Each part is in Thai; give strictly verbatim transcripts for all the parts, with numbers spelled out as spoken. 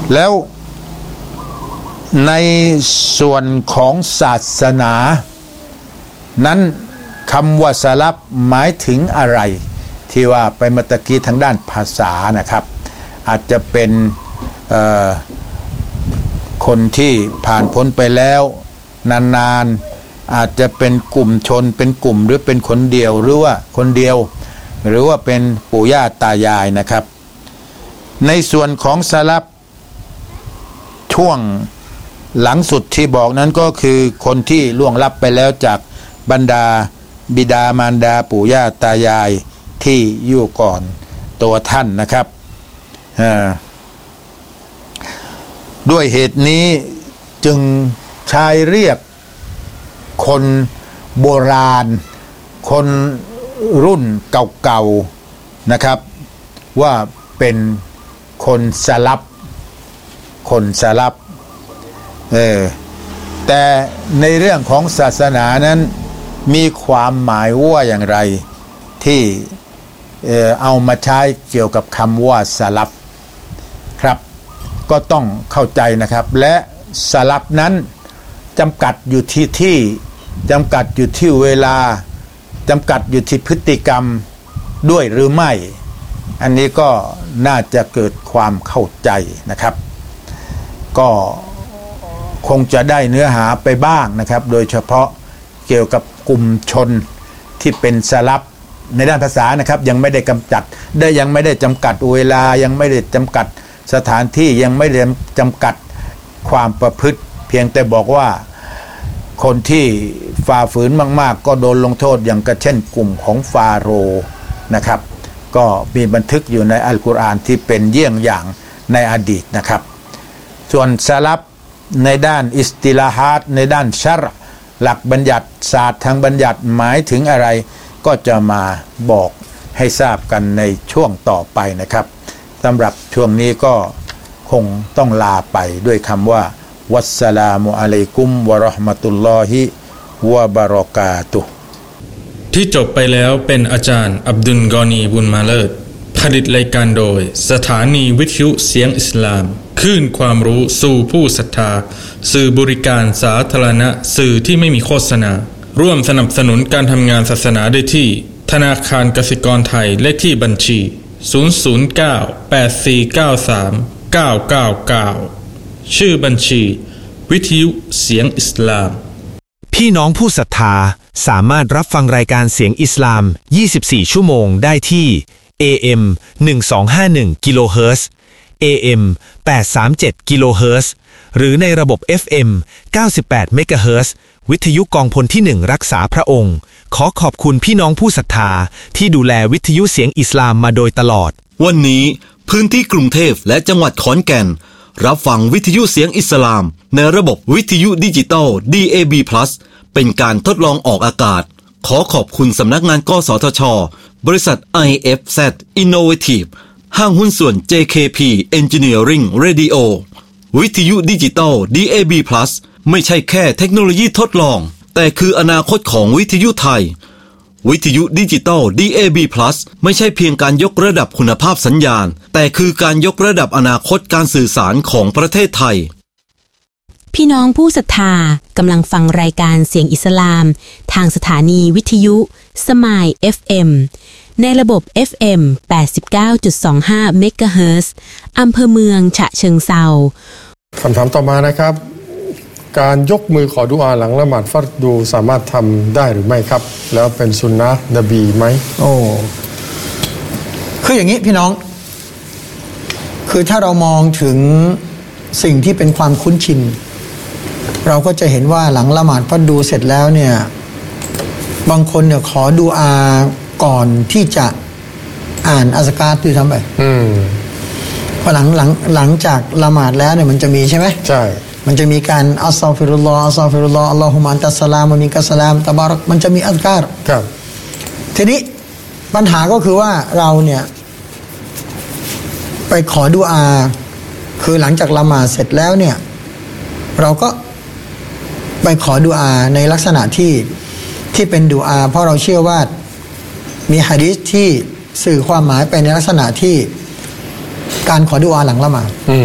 แล้วในส่วนของศาสนานั้นคำว่าสลับหมายถึงอะไรที่ว่าไปเมื่อตะกี้ทางด้านภาษานะครับอาจจะเป็นคนที่ผ่านพ้นไปแล้วนานๆอาจจะเป็นกลุ่มชนเป็นกลุ่มหรือเป็นคนเดียวหรือว่าคนเดียวหรือว่าเป็นปู่ย่าตายายนะครับในส่วนของสลับช่วงหลังสุดที่บอกนั้นก็คือคนที่ล่วงลับไปแล้วจากบรรดาบิดามารดาปู่ย่าตายายที่อยู่ก่อนตัวท่านนะครับด้วยเหตุนี้จึงใช้เรียกคนโบราณคนรุ่นเก่าๆนะครับว่าเป็นคนสลับคนสลับเออแต่ในเรื่องของศาสนานั้นมีความหมายว่าอย่างไรที่เอ่อเอามาใช้เกี่ยวกับคำว่าสลับครับก็ต้องเข้าใจนะครับและสลับนั้นจำกัดอยู่ที่ที่จำกัดอยู่ที่เวลาจำกัดอยู่ที่พฤติกรรมด้วยหรือไม่อันนี้ก็น่าจะเกิดความเข้าใจนะครับก็คงจะได้เนื้อหาไปบ้างนะครับโดยเฉพาะเกี่ยวกับกลุ่มชนที่เป็นสลับในด้านภาษานะครับยังไม่ได้กำจัดได้ยังไม่ได้จำกัดเวลายังไม่ได้จำกัดสถานที่ยังไม่ได้จำกัดความประพฤติเพียงแต่บอกว่าคนที่ฝ่าฝืนมากๆก็โดนลงโทษอย่างกระเช่นกลุ่มของฟาโรห์นะครับก็มีบันทึกอยู่ในอัลกุรอานที่เป็นเยี่ยงอย่างในอดีตนะครับส่วนสลับในด้านอิสติลาฮัดในด้านชัรหลักบัญญัติศาสตร์ทางบัญญัติหมายถึงอะไรก็จะมาบอกให้ทราบกันในช่วงต่อไปนะครับสำหรับช่วงนี้ก็คงต้องลาไปด้วยคำว่าวัสสลามุอะลัยกุมวะเราะห์มะตุลลอฮิวะบะเราะกาตุฮ์ที่จบไปแล้วเป็นอาจารย์อับดุลกอนีบุญมาเลิศผลิตรายการโดยสถานีวิทยุเสียงอิสลามคลื่นความรู้สู่ผู้ศรัทธาสื่อบริการสาธารณะสื่อที่ไม่มีโฆษณาร่วมสนับสนุนการทำงานศาสนาได้ที่ธนาคารกสิกรไทยเลขที่บัญชีศูนย์ ศูนย์ เก้า แปด สี่ เก้า สาม เก้า เก้า เก้าชื่อบัญชีวิทยุเสียงอิสลามพี่น้องผู้ศรัทธาสามารถรับฟังรายการเสียงอิสลามยี่สิบสี่ชั่วโมงได้ที่ เอ เอ็ม หนึ่งพันสองร้อยห้าสิบเอ็ด กิโลเฮิรตซ์ เอ เอ็ม แปดร้อยสามสิบเจ็ด กิโลเฮิรตซ์ หรือในระบบ เอฟ เอ็ม เก้าสิบแปด เมกะเฮิรตซ์ วิทยุกองพลที่หนึ่งรักษาพระองค์ขอขอบคุณพี่น้องผู้ศรัทธาที่ดูแลวิทยุเสียงอิสลามมาโดยตลอดวันนี้พื้นที่กรุงเทพและจังหวัดขอนแก่นรับฟังวิทยุเสียงอิสลามในระบบวิทยุดิจิตอล ดี เอ บี Plus เป็นการทดลองออกอากาศขอขอบคุณสำนักงานกสทช.บริษัท ไอ เอฟ แซด Innovative ห้างหุ้นส่วน เจ เค พี Engineering Radio วิทยุดิจิตอล ดี เอ บี Plus ไม่ใช่แค่เทคโนโลยีทดลองแต่คืออนาคตของวิทยุไทยวิทยุดิจิตอล ดี เอ บี Plus ไม่ใช่เพียงการยกระดับคุณภาพสัญญาณแต่คือการยกระดับอนาคตการสื่อสารของประเทศไทยพี่น้องผู้ศรัทธากำลังฟังรายการเสียงอิสลามทางสถานีวิทยุสมาย เอฟ เอ็ม ในระบบ เอฟ เอ็ม แปดสิบเก้าจุดสองห้า เมกะเฮิรตซ์อำเภอเมืองฉะเชิงเทราคำถามต่อมานะครับการยกมือขอดุอาหลังละหมาดฟัรดูสามารถทำได้หรือไม่ครับแล้วเป็นสุนนะนบีไหมโอ้คืออย่างนี้พี่น้องคือถ้าเรามองถึงสิ่งที่เป็นความคุ้นชินเราก็จะเห็นว่าหลังละหมาดฟัรดูเสร็จแล้วเนี่ยบางคนเนี่ยขอดุอาก่อนที่จะอ่านอัซการ์ด้วยซ้ำไปอืมพอหลังหลังหลังจากละหมาดแล้วเนี่ยมันจะมีใช่ไหมใช่มันจะมีการอัสซาฟิรุลลอฮ์อัสซาฟิรุลลอฮ์อัลลอฮุมะอันตัสสลามวะมินกัสสลามตะบารักมันจะมีอัซการ์ครับทีนี้ปัญหาก็คือว่าเราเนี่ยไปขอดุอาคือหลังจากละหมาดเสร็จแล้วเนี่ยเราก็ไปขอดุอาในลักษณะที่ที่เป็นดุอาเพราะเราเชื่อว่ามีหะดีษที่สื่อความหมายไปในลักษณะที่การขอดุอาหลังละหมาด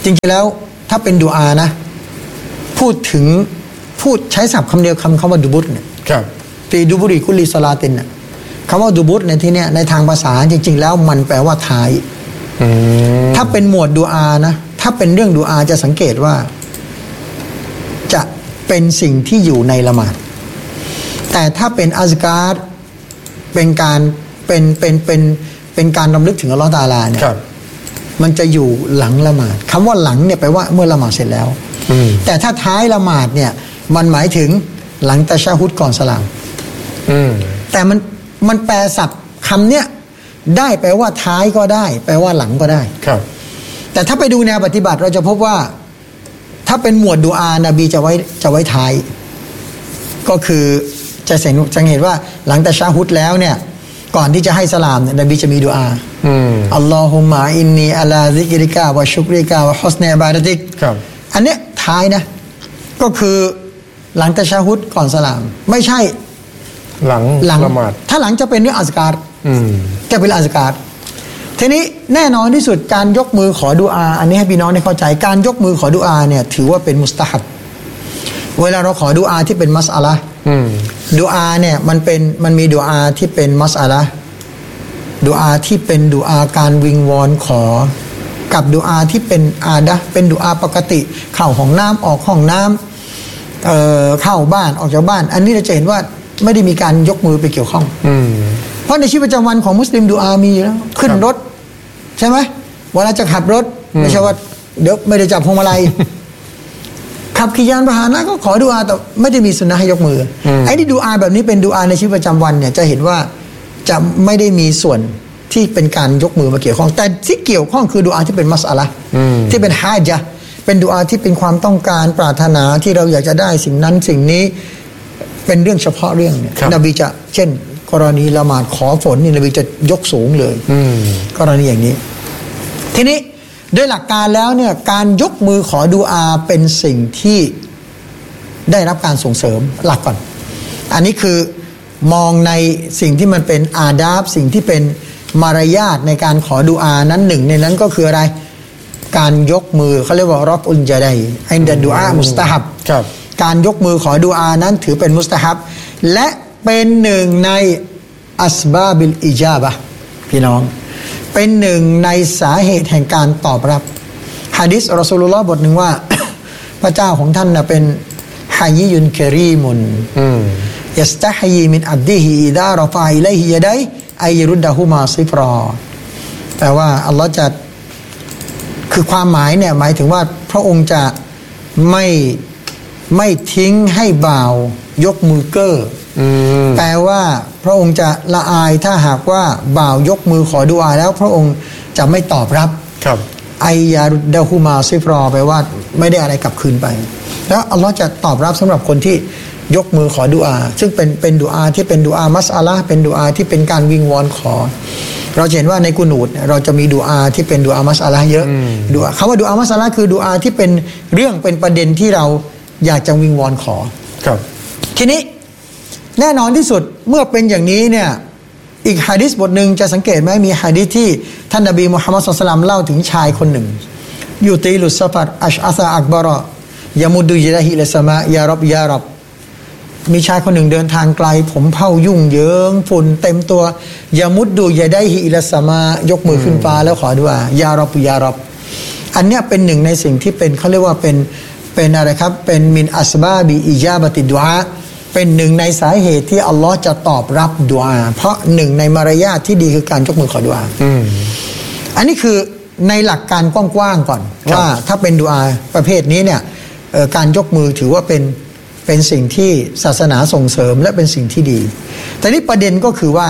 จริงๆแล้วถ้าเป็นดุอานะพูดถึงพูดใช้ศัพท์คำเดียวคำคำว่าดูบุตเนี่ยครับฟีดูบุริกุลิสลาตินน่ะคำว่าดูบุตในที่เนี้ยในทางภาษาจริงๆแล้วมันแปลว่าท้ายถ้าเป็นหมวดดูอานะถ้าเป็นเรื่องดูอาจะสังเกตว่าจะเป็นสิ่งที่อยู่ในละหมาดแต่ถ้าเป็นอัซการ์เป็นการเป็นเป็นเป็นเป็นการรำลึกถึงอัลเลาะห์ตะอาลาเนี่ยมันจะอยู่หลังละหมาดคำว่าหลังเนี่ยแปลว่าเมื่อละหมาดเสร็จแล้วแต่ถ้าท้ายละหมาดเนี่ยมันหมายถึงหลังตะชะฮุดก่อนสลามแต่มันมันแปลศัพท์คำเนี้ยได้แปลว่าท้ายก็ได้แปลว่าหลังก็ได้ครับแต่ถ้าไปดูแนวปฏิบัติเราจะพบว่าถ้าเป็นหมวดดุอานบีจะไว้จะไว้ท้ายก็คือจะเห็นจะเห็นว่าหลังตะชะฮุดแล้วเนี่ยก่อนที่จะให้สลามเนี่ยนบีจะมีดุอาอัลลอฮุมะอินนีอะลาซิกริกะวะชุกริกะวะฮุสนิอิบาดะติกครับอันเนี้ยท้ายนะก็คือหลังตะชะฮุดก่อนสลามไม่ใช่หลังหลังละหมาดถ้าหลังจะเป็นเรื่องอัซการ์จะเป็นอัซการ์ทีนี้แน่นอนที่สุดการยกมือขอดุอาอันนี้ให้พี่น้องได้เข้าใจการยกมือขอดุอาเนี่ยถือว่าเป็นมุสตะฮับเวลาเราขอดุอาที่เป็นมัสอะละห์ดุอาเนี่ยมันเป็นมันมีดุอาที่เป็นมัสอะละห์ดุอาที่เป็นดุอาการวิงวอนขอกับดุอาที่เป็นอาดะห์เป็นดุอาปกติเข้าห้องน้ำออกห้องน้ำเอ่อเข้าบ้านออกจากบ้านอันนี้เราจะเห็นว่าไม่ได้มีการยกมือไปเกี่ยวข้องเพราะในชีวิตประจำวันของมุสลิมดุอามีอยู่แล้วขึ้นรถใช่ไหมเวลาจะขับรถไม่ใช่ว่าเดี๋ยวไม่ได้จับพวงมาลัยขับขี่ยานพาหนะก็ขอดุอาแต่ไม่ได้มีสุนนะให้ยกมือไอ้ที่ดุอาแบบนี้เป็นดุอาในชีวิตประจำวันเนี่ยจะเห็นว่าจะไม่ได้มีส่วนที่เป็นการยกมือมาเกี่ยวข้องแต่ที่เกี่ยวข้องคือดุอาที่เป็นมัสอะละห์ที่เป็นฮาญะห์เป็นดุอาที่เป็นความต้องการปรารถนาที่เราอยากจะได้สิ่งนั้นสิ่งนี้เป็นเรื่องเฉพาะเรื่องเนี่ยนบีจะเช่นกรณีละหมาดขอฝนนี่นบีจะยกสูงเลยกรณีอย่างนี้ทีนี้โดยหลักการแล้วเนี่ยการยกมือขอดุอาเป็นสิ่งที่ได้รับการส่งเสริมหลักก่อนอันนี้คือมองในสิ่งที่มันเป็นอาดาบสิ่งที่เป็นมารยาทในการขอดุอานั้นหนึ่งในนั้นก็คืออะไรการยกมือเขาเรียกว่ารอบอุนจะได้อินดะดุอามุสตะฮับการยกมือขอดุอานั้นถือเป็นมุสตะฮับและเป็นหนึ่งในอัสบาบิลอิจาบะห์พี่น้องเป็นหนึ่งในสาเหตุแห่งการตอบรับหะดีษรอซูลุลลอฮ์บทหนึ่งว่า พระเจ้าของท่านน่ะเป็นฮายิยุนกะรีมุนยัสตะฮีมินอับดิฮิอิดารอฟะอิลัยฮิยะดัยอัยรุดดะฮุมาซิฟรอแปลว่าอัลลอฮ์จะคือความหมายเนี่ยหมายถึงว่าพระองค์จะไม่ไม่ทิ้งให้บ่าวยกมือเก้อแปลว่าพระองค์จะละอายถ้าหากว่าบ่าวยกมือขอดุอาแล้วพระองค์จะไม่ตอบรับครับไอยารุดดะฮูมาซิฟรอแปลว่าไม่ได้อะไรกลับคืนไปแล้วอัลลอฮ์จะตอบรับสำหรับคนที่ยกมือขอดุอาซึ่งเป็นเป็นดุอาที่เป็นดุอามัสอะละห์เป็นดุอาที่เป็นการวิงวอนขอเราเห็นว่าในกุนูตเราจะมีดุอาที่เป็นดุอามัสอะละห์เยอะดุอาคำว่าดุอามัสอะละห์คือดุอาที่เป็นเรื่องเป็นประเด็นที่เราอยากจะวิงวอนขอครับทีนี้แน่นอนที่สุดเมื่อเป็นอย่างนี้เนี่ยอีกหะดีษบทหนึ่งจะสังเกตไหมมีหะดีษที่ท่านนบีมุฮัมมัดศ็อลลัลลอฮุอะลัยฮิวะซัลลัมเล่าถึงชายคนหนึ่งยูตีลุสซะฟัรอัชอะซะอักบารอยะมุดดุยะดะฮิอิลสมายารับยารับมีชายคนหนึ่งเดินทางไกลผมเผายุ่งเหยิงฝุ่นเต็มตัวยะมุดดุยะดะฮิอิลสมายกมือขึ้นฟ้าแล้วขอดุอายารับยารับอันเนี้ยเป็นหนึ่งในสิ่งที่เป็นเขาเรียกว่าเป็นเป็นอะไรครับเป็นมินอัสบาบิอิจาบะติดุอาเป็นหนึ่งในสาเหตุที่อัลลอฮ์จะตอบรับดุอาเพราะหนึ่งในมารยาทที่ดีคือการยกมือขอดุอาอันนี้คือในหลักการกว้างๆก่อนว่าถ้าเป็นดุอาประเภทนี้เนี่ยการยกมือถือว่าเป็นเป็นสิ่งที่ศาสนาส่งเสริมและเป็นสิ่งที่ดีแต่นี่ประเด็นก็คือว่า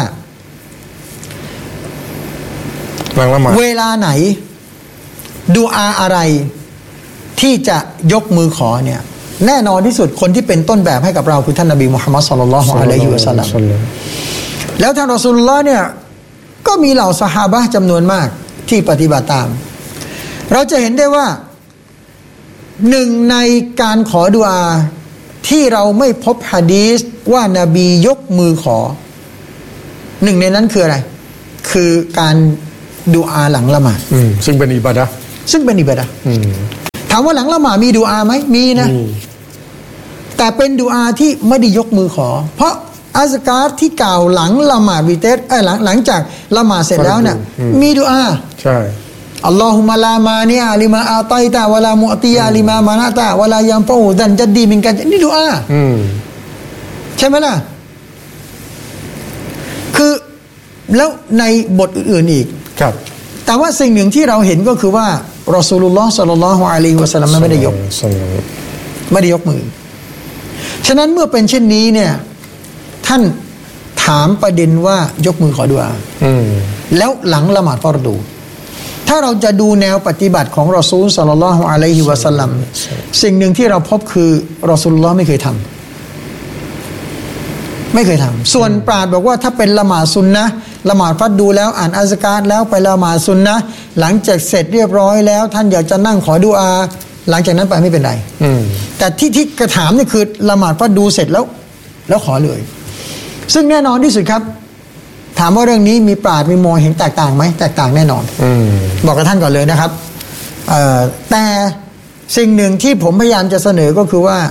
เวลาไหนดุอาอะไรที่จะยกมือขอเนี่ยแน่นอนที่สุดคนที่เป็นต้นแบบให้กับเราคือท่านนบีมุฮัมมัดศ็อลลัลลอฮุอะลัยฮิวะซัลลัมแล้วท่านรอซูลุลลอฮ์เนี่ยก็มีเหล่าซอฮาบะห์จำนวนมากที่ปฏิบัติตามเราจะเห็นได้ว่าหนึ่งในการขอดุอาที่เราไม่พบหะดีษว่านบียกมือขอหนึ่งในนั้นคืออะไรคือการดุอาหลังละหมาดซึ่งเป็นอิบาดะห์ซึ่งเป็นอิบาดะห์ถามว่าหลังละหมาดมีดุอาไหมมีนะแต่เป็นดุอาที่ไม่ได้ยกมือขอเพราะอัซการที่กล่าวหลังละหมาดวิเตรเอ้ยหลังหลังจากละหมาดเสร็จแล้วเนี่ยมีดุอาใช่อัลลอฮุมะลามานีอะลิมาอาตัยตะวะลามุอติยะลิมามานะตะวะลายัมฟะอูดันจัดดีมินกันนี่ดุอาใช่ไหมล่ะคือแล้วในบทอื่นๆอีกครับแต่ว่าสิ่งหนึ่งที่เราเห็นก็คือว่ารอซูลุลลอฮ์ศ็อลลัลลอฮุอะลัยฮิวะซัลลัมไม่ได้ยกไม่ได้ยกมือฉะนั้นเมื่อเป็นเช่นนี้เนี่ยท่านถามประเด็นว่ายกมือขอดุอาแล้วหลังละหมาดฟารดูถ้าเราจะดูแนวปฏิบัติของรอซูลศ็อลลัลลอฮุอะลัยฮิวะซัลลัมสิ่งหนึ่งที่เราพบคือรอซูลุลลอฮ์ไม่เคยทำไม่เคยทำส่วนปราชญ์บอกว่าถ้าเป็นละหมาดซุนนะห์ละหมาดฟัรดูแล้วอ่านอัซการ์แล้วไปละหมาดซุนนะห์หลังจากเสร็จเรียบร้อยแล้วท่านอยากจะนั่งขอดุอาหลังจากนั้นไปไม่เป็นไรแต่ที่ที่กระถามนี่คือละหมาดฟัรดูเสร็จแล้วแล้วขอเลยซึ่งแน่นอนที่สุดครับถามว่าเรื่องนี้มีปราชญ์มีมองเห็นแตกต่างไหมแตกต่างแน่นอนบอกกับท่านก่อนเลยนะครับแต่สิ่งหนึ่งที่ผมพยายามจะเสนอก็คือว่า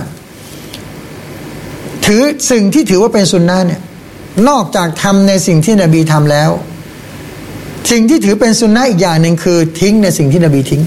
ถือสิ่งที่ถือว่าเป็นซุนนะห์เนี่ยนอกจากทำในสิ่งที่นบีทำแล้วสิ่งที่ถือเป็นซุนนะห์อีกอย่างหนึ่งคือทิ้งในสิ่งที่นบีทิ้ง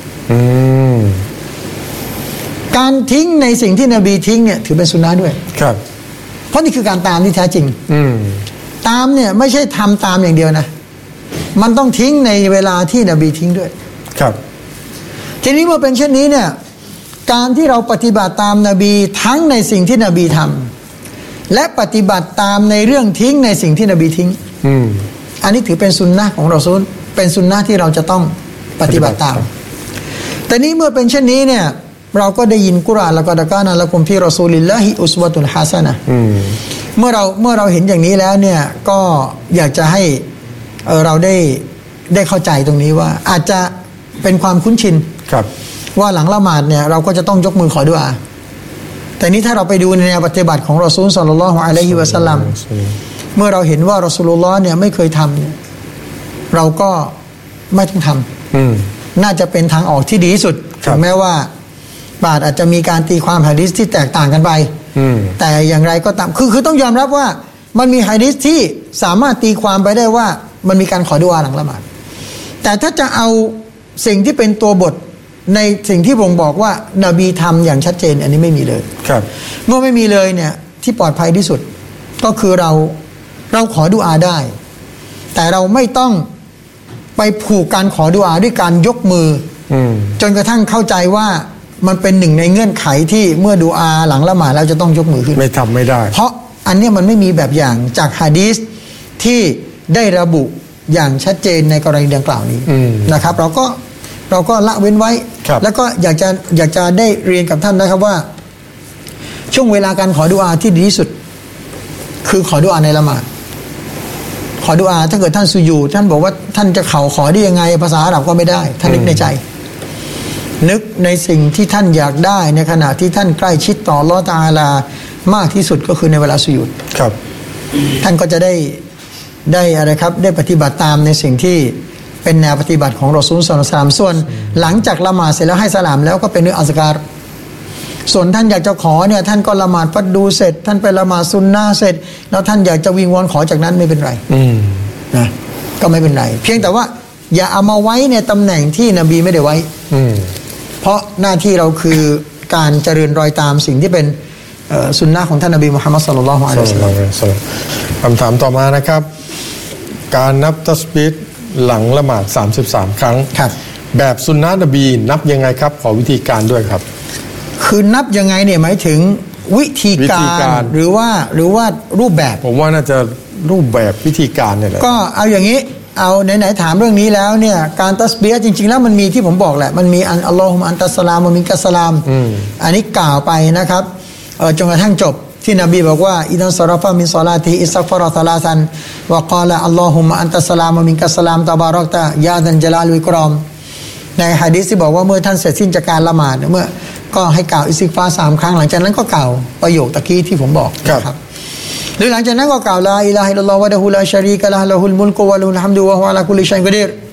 การทิ้งในสิ่งที่นบีทิ้งเนี่ยถือเป็นซุนนะห์ด้วยครับเพราะนี่คือการตามที่แท้จริงตามเนี่ยไม่ใช่ทำตามอย่างเดียวนะมันต้องทิ้งในเวลาที่นบีทิ้งด้วยครับทีนี้เมื่อเป็นเช่นนี้เนี่ยการที่เราปฏิบัติตามนบีทั้งในสิ่งที่นบีทำและปฏิบัติตามในเรื่องทิ้งในสิ่งที่นบีทิ้งอันนี้ถือเป็นซุนนะห์ของเราซุนเป็นซุนนะห์ที่เราจะต้องปฏิบัติตามแต่นี้เมื่อเป็นเช่นนี้เนี่ยเราก็ได้ยินกุรอานแล้วก็ดะกานะละกุมฟิรอซูลิลลาฮิอุสวะตุลฮาซะนะห์เมื่อเราเมื่อเราเห็นอย่างนี้แล้วเนี่ยก็อยากจะให้เออเราได้ได้เข้าใจตรงนี้ว่าอาจจะเป็นความคุ้นชินครับว่าหลังละหมาดเนี่ยเราก็จะต้องยกมือขอดุอาแต่นี้ถ้าเราไปดูในแนวปฏิบัติของรอซูลศ็อลลัลลอฮุอะลัยฮิวะซัลลัมเมื่อเราเห็นว่ารอซูลุลลอฮ์เนี่ยไม่เคยทำเนี่ยเราก็ไม่ต้องทำน่าจะเป็นทางออกที่ดีที่สุดถึงแม้ว่าบาทอาจจะมีการตีความหะดีษที่แตกต่างกันไปแต่อย่างไรก็ตามคือคือต้องยอมรับว่ามันมีหะดีษที่สามารถตีความไปได้ว่ามันมีการขอดุอาหลังละหมาดแต่ถ้าจะเอาสิ่งที่เป็นตัวบทในสิ่งที่บ่งบอกว่านบีทำอย่างชัดเจนอันนี้ไม่มีเลยครับเมื่อไม่มีเลยเนี่ยที่ปลอดภัยที่สุดก็คือเราเราขอดุอาได้แต่เราไม่ต้องไปผูกการขอดุอาด้วยการยกมือจนกระทั่งเข้าใจว่ามันเป็นหนึ่งในเงื่อนไขที่เมื่อดุอาหลังละหมาดแล้วจะต้องยกมือขึ้นไม่ทำไม่ได้เพราะอันนี้มันไม่มีแบบอย่างจากหะดีษที่ได้ระบุอย่างชัดเจนในกรณีดังกล่าวนี้นะครับเราก็เราก็ละเว้นไว้แล้วก็อยากจะอยากจะได้เรียนกับท่านนะครับว่าช่วงเวลาการขอดุอาที่ดีที่สุดคือขอดุอาในละหมาดขอดุอาถ้าเกิดท่านสุญูดท่านบอกว่าท่านจะเข่าขอได้ยังไงภาษาอาหรับก็ไม่ได้ท่านนึกในใจนึกในสิ่งที่ท่านอยากได้ในขณะที่ท่านใกล้ชิดต่ออัลเลาะห์ตะอาลามากที่สุดก็คือในเวลาสุญูดครับท่านก็จะได้ได้อะไรครับได้ปฏิบัติตามในสิ่งที่เป็นแนวปฏิบัติของรอซูลศ็อลลัลลอฮุอะลัยฮิวะซัลลัมส่วนหลังจากละหมาดเสร็จแล้วให้สลามแล้วก็เป็นเรื่องอัซการส่วนท่านอยากจะขอเนี่ยท่านก็ละหมาดฟัรดูเสร็จท่านไปละหมาดซุนนะห์เสร็จแล้วท่านอยากจะวิงวอนขอจากนั้นไม่เป็นไรนะก็ไม่เป็นไรเพียงแต่ว่าอย่าเอามาไว้ในตำแหน่งที่นบีไม่ได้ไว้เพราะหน้าที่เราคือการเจริญรอยตามสิ่งที่เป็นสุนนะของท่านนบีมุฮัมมัดศ็อลลัลลอฮุอะลัยฮิวะซัลลัมคำถามต่อมานะครับการนับตัสบีฮ์หลังละหมาดสามสิบสามครั้งแบบสุนนะนบีนับยังไงครับขอวิธีการด้วยครับคือนับยังไงเนี่ยหมายถึงวิธีการหรือว่าหรือว่ารูปแบบผมว่าน่าจะรูปแบบวิธีการเนี่ยแหละก็เอาอย่างนี้เอาไหนๆถามเรื่องนี้แล้วเนี่ยการตัสบีฮ์จริงๆแล้วมันมีที่ผมบอกแหละมันมีอันอัลลอฮุมะอันตัสสลามวะมินกัสสลามอันนี้กล่าวไปนะครับเออจนกระทั่งจบที่นบีบอกว่าอิดันซอรฟะมินศอลาติอิสตัฆฟารซะลาซันวะกาละอัลลอฮุมะอันตัสสลามวะมินกัสสลามตะบารักตะยาดันญะลาลวิกรอมในหะดีษที่บอกว่าเมื่อท่านเสร็จสิ้นจากการละหมาดเมื่อก็ให้กล่าวอิสติฆฟารสามครั้งหลังจากนั้นก็กล่าวประโยคตะกี้ที่ผมบอกนะครับหรือหลังจากนั้นก็กล่าวลาอิลาฮะอิลลัลลอฮุวะดะฮูลาชะรีกะละฮ์ละฮุลมุลกุวะละฮุลฮัมดุวะฮุอะลาคุลิชัยอินกอดีร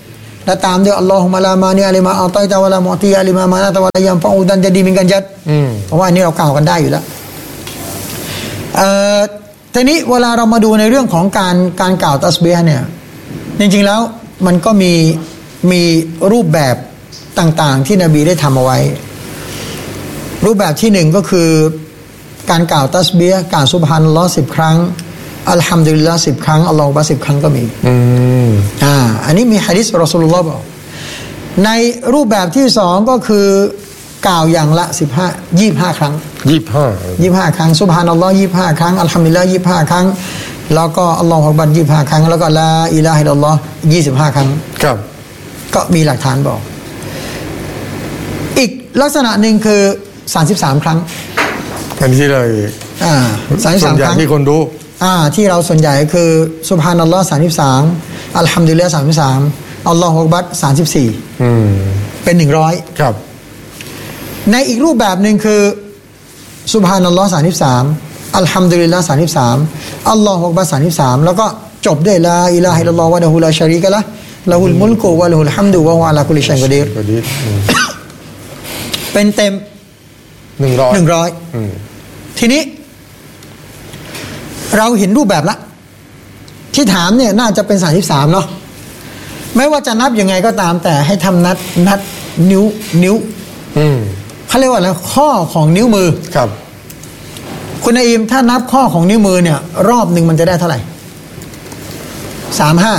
และตามด้วยอัลลอฮุมะลามานีอะลิมาอัตอยตะวะลามุอติยะลิมามานะตะวะลายัมฟะอูดันจะดีมินกันจัดเพราะว่าอันนี้เรากล่าวกันได้อยู่แล้วเอ่อทีนี้เวลาเรามาดูในเรื่องของการการกล่าวตัสบีฮ์เนี่ยจริงๆแล้วมันก็มีมีรูปแบบต่างๆที่นบีได้ทำเอาไว้รูปแบบที่หนึ่งก็คือการกล่าวตัสบีฮ์กล่าวซุบฮานัลลอฮ์สิบครั้งอัลฮัมดุลิลลาห์สิบครั้งอัลลอฮฺอักบัรสิบครั้งก็มีอืมอ่าอันนี้มีหะดีษรอซูลุลลอฮ์บอกในรูปแบบที่สองก็คือกล่าวอย่างละสิบห้ายี่สิบห้าครั้งยี่สิบห้ายี่สิบห้าครั้งซุบฮานัลลอฮ์ยี่สิบห้าครั้งอัลฮัมดุลิลลาห์ยี่สิบห้าครั้งแล้วก็อัลลอฮฺอักบัรยี่สิบห้าครั้งแล้วก็ลาอิลาฮะอิลลัลลอฮ์ยี่สิบห้าครั้งครับก็มีหลักฐานบอกอีกลักษณะหนึ่งคือสามสิบสามครั้งอันที่เลยอ่าสามสิบสามครั้งที่คนรู้อ่าที่เราส่วนใหญ่คือซุบฮานัลลอฮ์สามสิบสามอัลฮัมดุลิลลาห์สามสิบสามอัลลอฮฺอักบัรสามสิบสี่อืมเป็นหนึ่งร้อยครับในอีกรูปแบบหนึ่งคือซุบฮานัลลอฮ์สามสิบสามอัลฮัมดุลิลลาห์สามสิบสามอัลลอฮฺอักบัรสามสิบสามแล้วก็จบด้วยลาอิลาฮะอิลลัลลอฮ์วะละฮูลาชะรีกะละห์ละฮุลมุลกุวะละฮุลฮัมดุวะฮุอะลาคุลิชัยอินกอดีรเป็นเต็มหนึ่งร้อยหนึ่งร้อยทีนี้เราเห็นรูปแบบละที่ถามเนี่ยน่าจะเป็นสามสิบสามเนาะไม่ว่าจะนับยังไงก็ตามแต่ให้ทำนัดนัดนิ้วนิ้วเขาเรียกว่าอะไรข้อของนิ้วมือครับคุณนายอิมถ้านับข้อของนิ้วมือเนี่ยรอบหนึ่งมันจะได้เท่าไหร่สามห้า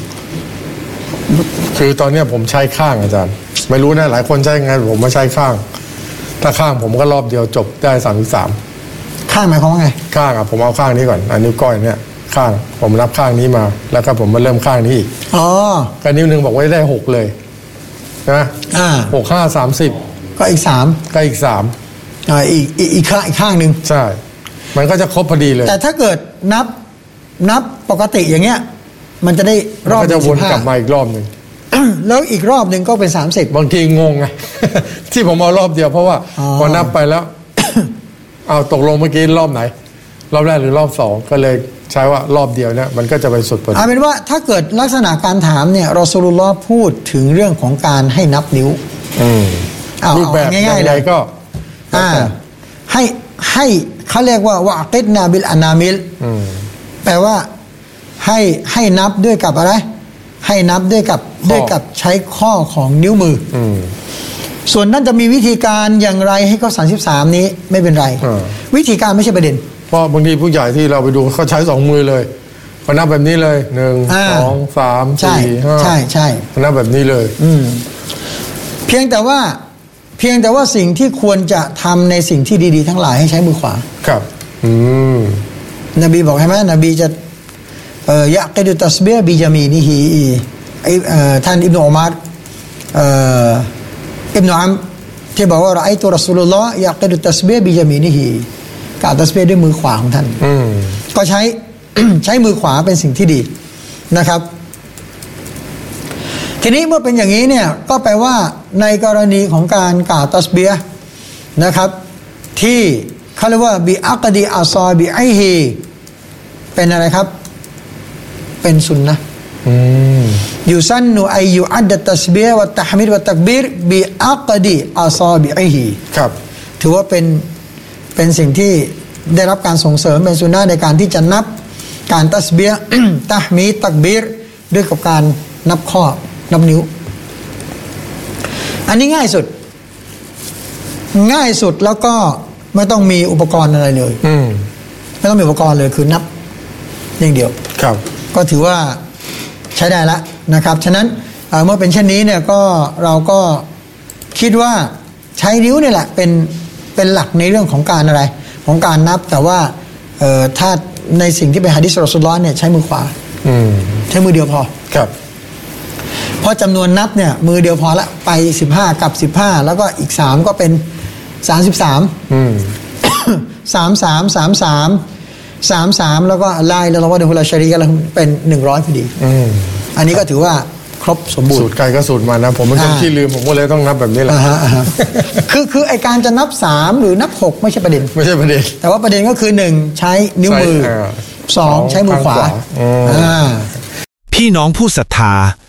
คือตอนนี้ผมใช้ข้างอาจารย์ไม่รู้นะหลายคนใช้ไงผมมาใช้ข้างถ้าข้างผมก็รอบเดียวจบได้สามสิบสามข้างหมายความว่าไงข้างอ่ะผมเอาข้างนี้ก่อนอันนิ้วก้อยเนี่ยข้างผมนับข้างนี้มาแล้วก็ผมมาเริ่มข้างนี้อีกอ๋อก็นิ้วหนึ่งบอกว่าได้หกเลยนะอ่าหกห้าสามสิบก็อีกสามก็อีกสามอ่าอีกอีกข้างอีกข้างหนึ่งใช่มันก็จะครบพอดีเลยแต่ถ้าเกิดนับนับปกติอย่างเงี้ยมันจะได้รอบก็จะวนกลับมาอีกรอบหนึ่งแล้วอีกรอบหนึ่งก็เป็นสามสิบบางทีงงไง ที่ผมเอารอบเดียวเพราะว่าพอนับไปแล้ว เอาตกลงเมื่อกี้รอบไหนรอบแรกหรือรอบสองก็เลยใช้ว่ารอบเดียวเนี่ยมันก็จะไปสุดพอดีเอาเป็นว่าถ้าเกิดลักษณะการถามเนี่ยรอซูลุลลอฮ์พูดถึงเรื่องของการให้นับนิ้วรูปแบบง่ายๆเลยก็ให้ให้เขาเรียกว่าวะกิดนาบิลอานามิลแปลว่าให้ให้นับด้วยกับอะไรให้นับด้วยกับด้วยกับใช้ข้อของนิ้วมือส่วนนั่นจะมีวิธีการอย่างไรให้เขาสามสิบสามนี้ไม่เป็นไรวิธีการไม่ใช่ประเด็นเพราะบางทีผู้ใหญ่ที่เราไปดูเขาใช้สองมือเลยเขานับแบบนี้เลยหนึ่งสองสามสี่ห้าใช่ใช่เขานับแบบนี้เลยเพียงแต่ว่าเพียงแต่ว่าสิ่งที่ควรจะทำในสิ่งที่ดีๆทั้งหลายให้ใช้มือขวาครับอืมนบีบอกใช่ไหมนบีจะเอ่อยะกิดุตัสบีฮ์บิญามีนิฮีไอเอ่อท่านอิบนุอุมัรเอ่ออิบนุอัมที่บอกว่าเราไอตุรอซูลุลลอฮ์ยะกิดุตัสบีฮ์บิญามีนิฮีกล่าวตัสบีฮ์ด้วยมือขวาของท่านก็ใช้ ใช้มือขวาเป็นสิ่งที่ดีนะครับทีนี้เมื่อเป็นอย่างนี้เนี่ยก็แปลว่าในกรณีของการกล่าวตัสบีฮ์นะครับที่เขาเรียกว่าบิอักดีอัซอบิไอฮีเป็นอะไรครับเป็นสุนนะยูซันนูอายุอัดตัสบีฮ์วัตตะฮ์มิดวัตตักบีรบิอักดีอัซอบิไอฮีครับถือว่าเป็นเป็นสิ่งที่ได้รับการส่งเสริมเป็นสุนนะในการที่จะนับการตัสบีฮ์ ตะฮ์มีดตักบีรด้วยกับการนับข้อนับนิ้วอันนี้ง่ายสุดง่ายสุดแล้วก็ไม่ต้องมีอุปกรณ์อะไรเลยไม่ต้องมีอุปกรณ์เลยคือนับอย่างเดียวครับก็ถือว่าใช้ได้แล้วนะครับฉะนั้นเมื่อเป็นเช่นนี้เนี่ยก็เราก็คิดว่าใช้นิ้วนี่แหละเป็นเป็นหลักในเรื่องของการอะไรของการนับแต่ว่าถ้าในสิ่งที่เป็นหะดีษรอซูลุลลอฮ์เนี่ยใช้มือขวาใช้มือเดียวพอครับเพราะจำนวนนับเนี่ยมือเดียวพอละไปสิบห้ากับสิบห้าแล้วก็อีกสามก็เป็นสามสิบสามสามสามสามสามสามสามแล้วก็ไล่แล้วเราว่าเดฮุลาชารีก็เป็นหนึ่งร้อยพอดีอันนี้ก็ถือว่าครบสมบูรณ์สูตรไกลก็สูตรมานะผมเป็นคนที่ลืมผมก็เลยต้องนับแบบนี้แหละคือคือไอการจะนับสามหรือนับหกไม่ใช่ประเด็นไม่ใช่ประเด็นแต่ว่าประเด็นก็คือหนึ่งใช้นิ้วมือสองใช้มือขวาพี่น้องผู้ศรัทธา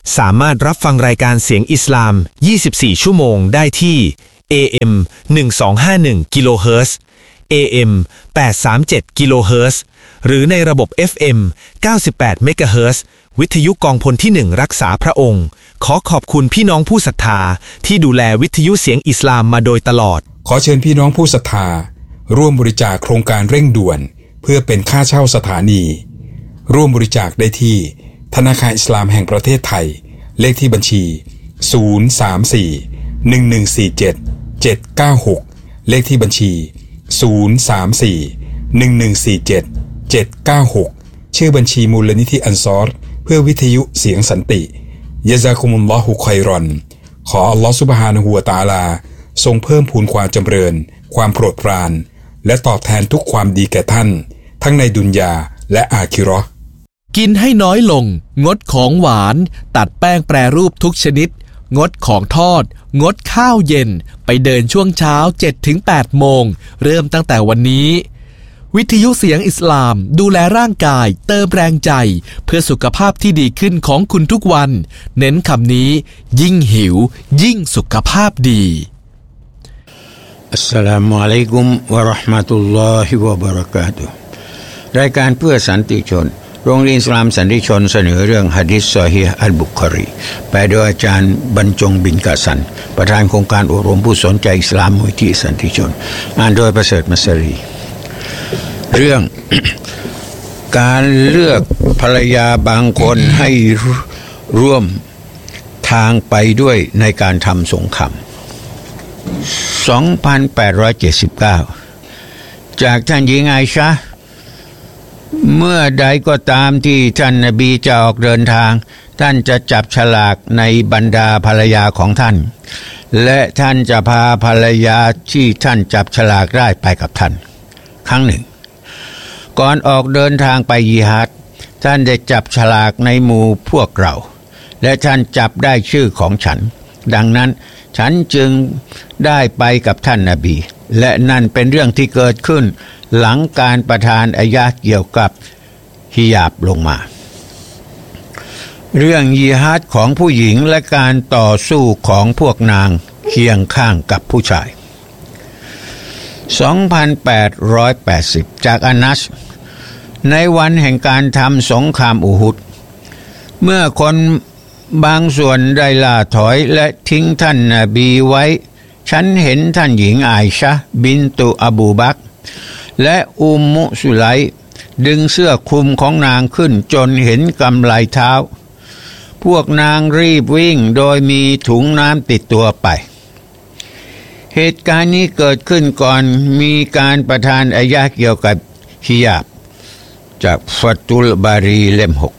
สามารถรับฟังรายการเสียงอิสลามยี่สิบสี่ชั่วโมงได้ที่ เอ เอ็ม หนึ่งสองห้าหนึ่ง กิโลเฮิรตซ์ เอ เอ็ม แปดสามเจ็ด กิโลเฮิรตซ์หรือในระบบ เอฟ เอ็ม เก้าสิบแปด เมกะเฮิรตซ์วิทยุกองพลที่หนึ่งรักษาพระองค์ขอขอบคุณพี่น้องผู้ศรัทธาที่ดูแลวิทยุเสียงอิสลามมาโดยตลอดขอเชิญพี่น้องผู้ศรัทธาร่วมบริจาคโครงการเร่งด่วนเพื่อเป็นค่าเช่าสถานีร่วมบริจาคได้ที่ธนาคารอิสลามแห่งประเทศไทยเลขที่บัญชีศูนย์ สาม สี่ หนึ่ง หนึ่ง สี่ เจ็ด เจ็ด เก้า หกเลขที่บัญชีศูนย์ สาม สี่ หนึ่ง หนึ่ง สี่ เจ็ด เจ็ด เก้า หกชื่อบัญชีมูลนิธิอันซอรเพื่อวิทยุเสียงสันติยะซากุมุลลอฮุค็อยรอนขออัลลอฮฺซุบฮานะฮูวะตะอาลาทรงเพิ่มพูนความจำเริญความโปรดปรานและตอบแทนทุกความดีแก่ท่านทั้งในดุนยาและอาคิเราะห์กินให้น้อยลงงดของหวานตัดแป้งแปรรูปทุกชนิดงดของทอดงดข้าวเย็นไปเดินช่วงเช้า เจ็ดถึงแปด โมงเริ่มตั้งแต่วันนี้วิทยุเสียงอิสลามดูแลร่างกายเติมแรงใจเพื่อสุขภาพที่ดีขึ้นของคุณทุกวันเน้นคำนี้ยิ่งหิวยิ่งสุขภาพดีอัสสลามุอะลัยกุมวะเราะห์มะตุลลอฮิวะบะเราะกาตุฮ์รายการเพื่อสันติชนโรงเรียนอิสลามสันติชนเสนอเรื่องหะดีษซอฮีฮ์อัลบุคอรีแปลโดยอาจารย์บรรจงบินกะสันประธานโครงการอบรมผู้สนใจอิสลามมูลที่สันติชนอ่านโดยประเสริฐมัสรีเรื่อง การเลือกภรรยาบางคนให้ร่วมทางไปด้วยในการทำสงครามสองพันแปดร้อยเจ็ดสิบเก้าจากท่านหญิงไอชะห์เมื่อใดก็ตามที่ท่านนบีจะออกเดินทางท่านจะจับฉลากในบรรดาภรรยาของท่านและท่านจะพาภรรยาที่ท่านจับฉลากได้ไปกับท่านครั้งหนึ่งก่อนออกเดินทางไปยิฮาดท่านได้จับฉลากในหมู่พวกเราและท่านจับได้ชื่อของฉันดังนั้นฉันจึงได้ไปกับท่านนบีและนั่นเป็นเรื่องที่เกิดขึ้นหลังการประทานอายะห์เกี่ยวกับฮิญาบลงมาเรื่องยิฮาดของผู้หญิงและการต่อสู้ของพวกนางเคียงข้างกับผู้ชายสองพันแปดร้อยแปดสิบจากอานัสในวันแห่งการทำสงครามอูฮุดเมื่อคนบางส่วนได้ล่าถอยและทิ้งท่านนบีไว้ฉันเห็นท่านหญิงอาอิชะห์บินตุอบูบักรและอุมมุสุไลดึงเสื้อคลุมของนางขึ้นจนเห็นกำไลเท้าพวกนางรีบวิ่งโดยมีถุงน้ำติดตัวไปเหตุการณ์นี้เกิดขึ้นก่อนมีการประทานอายะห์เกี่ยวกับฮิญาบจากฟัตุลบารีเล่มหก